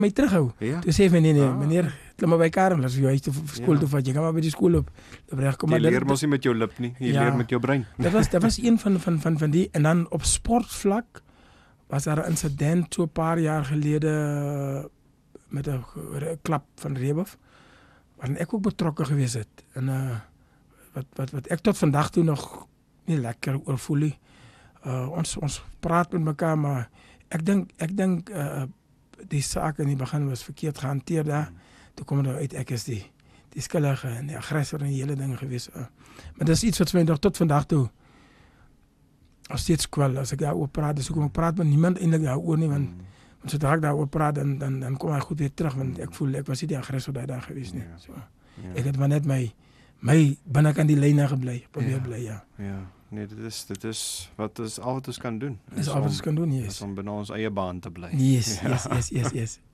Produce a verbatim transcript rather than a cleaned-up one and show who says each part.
Speaker 1: my terughou.
Speaker 2: Ja.
Speaker 1: Toe sê hy vir my, nee, nee,
Speaker 2: Ah.
Speaker 1: meneer, klim maar by Karel, as jy huis toe skool
Speaker 2: Ja.
Speaker 1: toe vat, jy kan maar by die skool op, op reg kom.
Speaker 2: Jy
Speaker 1: Maar
Speaker 2: leer
Speaker 1: dit-
Speaker 2: mos nie met jou lip nie, jy
Speaker 1: Ja.
Speaker 2: leer met jou brein.
Speaker 1: Dat was, dat was een van, van, van, van die, en dan op sportvlak was daar een incident so 'n paar jaar gelede met een ge- klap van Reboff, waarin ek ook betrokken geweest het. En uh, wat, wat, wat ek tot vandag toe nog nie lekker oor voel nie. Uh, ons, ons praat met mekaar, maar ek dink, ek dink uh, die saak in die begin was verkeerd gehanteerd daar. Toe kom er uit, ek is die, die skuldige en die agressor en die hele ding geweest. Uh, maar dat is iets wat my nog tot vandag toe nog steeds kwel. As ek daaroor praat, dus kom ek praat met niemand eintlik daaroor nie, want,
Speaker 2: Mm.
Speaker 1: want sodra ek daaroor praat, dan, dan, dan kom hy goed weer terug, want ek voel, ek was nie die agressor daar, daar geweest nie.
Speaker 2: Ja.
Speaker 1: So,
Speaker 2: Ja.
Speaker 1: ek het maar net my, my binnekant die lyne gebly, probeer
Speaker 2: Ja.
Speaker 1: bly, ja.
Speaker 2: Ja, nee, dit is dit is wat is al wat ons kan doen.
Speaker 1: Dis al wat ons kan doen,
Speaker 2: Is
Speaker 1: yes.
Speaker 2: om binne ons eie baan te bly.
Speaker 1: Yes,
Speaker 2: Ja.
Speaker 1: yes, yes, yes, yes.